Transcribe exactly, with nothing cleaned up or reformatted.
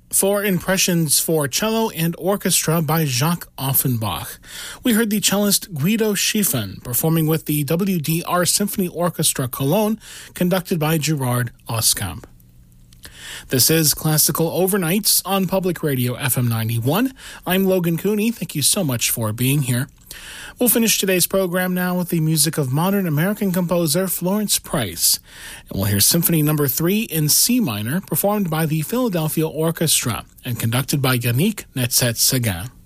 Four Impressions for Cello and Orchestra by Jacques Offenbach. We heard the cellist Guido Schiefen performing with the W D R Symphony Orchestra Cologne, conducted by Gerard Oskamp. This is Classical Overnights on Public Radio F M ninety-one. I'm Logan Cooney. Thank you so much for being here. We'll finish today's program now with the music of modern American composer Florence Price. And we'll hear Symphony Number three in C minor, performed by the Philadelphia Orchestra and conducted by Yannick Netzet-Séguin.